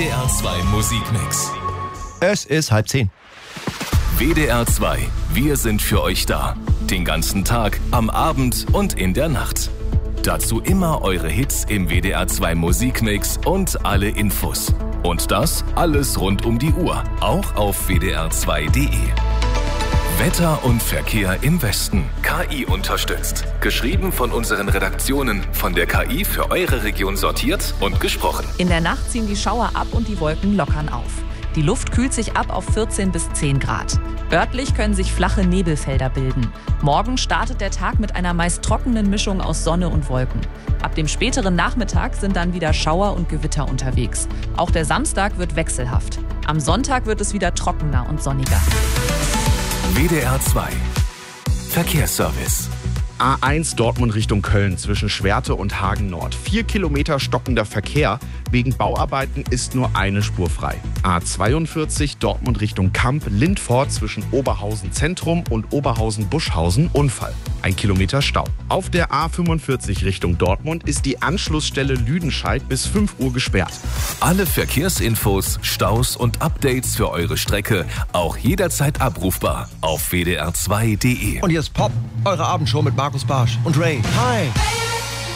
WDR 2 Musikmix. Es ist 9:30. WDR 2, wir sind für euch da. Den ganzen Tag, am Abend und in der Nacht. Dazu immer eure Hits im WDR 2 Musikmix und alle Infos. Und das alles rund um die Uhr, auch auf wdr2.de. Wetter und Verkehr im Westen. KI unterstützt. Geschrieben von unseren Redaktionen. Von der KI für eure Region sortiert und gesprochen. In der Nacht ziehen die Schauer ab und die Wolken lockern auf. Die Luft kühlt sich ab auf 14 bis 10 Grad. Örtlich können sich flache Nebelfelder bilden. Morgen startet der Tag mit einer meist trockenen Mischung aus Sonne und Wolken. Ab dem späteren Nachmittag sind dann wieder Schauer und Gewitter unterwegs. Auch der Samstag wird wechselhaft. Am Sonntag wird es wieder trockener und sonniger. WDR 2 Verkehrsservice. A1 Dortmund Richtung Köln zwischen Schwerte und Hagen Nord. 4 Kilometer stockender Verkehr. Wegen Bauarbeiten ist nur eine Spur frei. A42 Dortmund Richtung Kamp, Lindfort zwischen Oberhausen Zentrum und Oberhausen Buschhausen. Unfall. 1 Kilometer Stau. Auf der A45 Richtung Dortmund ist die Anschlussstelle Lüdenscheid bis 5 Uhr gesperrt. Alle Verkehrsinfos, Staus und Updates für eure Strecke auch jederzeit abrufbar auf wdr2.de. Und jetzt Pop, eure Abendshow mit Markus Barsch und Ray. Hi!